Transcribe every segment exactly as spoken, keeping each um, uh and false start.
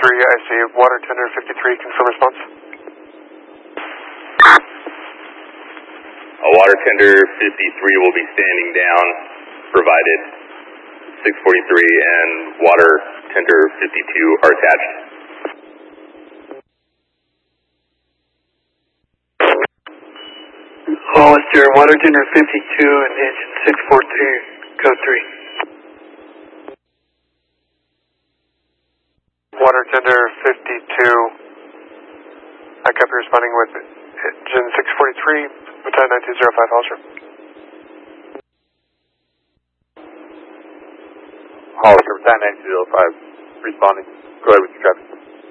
fifty-three, I see water tender fifty-three, confirm response. A water tender fifty-three will be standing down, provided six forty-three and water tender fifty-two are attached. Hollister, water tender fifty-two and engine six forty-two, code three. Water tender fifty-two, I copy responding with engine six forty-three, battalion nine two zero five, Hollister. Hollister, battalion nine two zero five, responding. Go ahead with your traffic.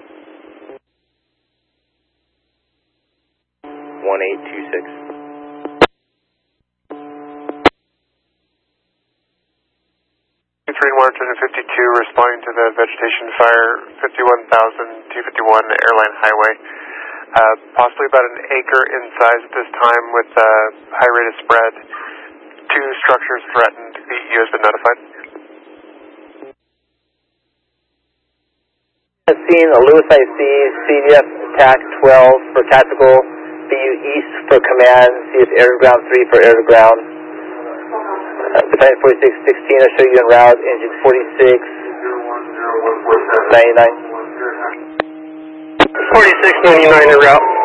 one eight two six. fifty-three and water tender fifty-two, responding to the vegetation fire, fifty-one thousand two fifty-one Airline Highway. Uh, possibly about an acre in size at this time with a uh, high rate of spread. Two structures threatened. B E U has been notified. I've seen a Lewis I C, C D F attack twelve for tactical, B U East for command, C S air to ground three for air to ground. Uh, Battalion forty-six sixteen, I'll show you en route, engine forty-six ninety-nine. forty-six ninety-nine en route.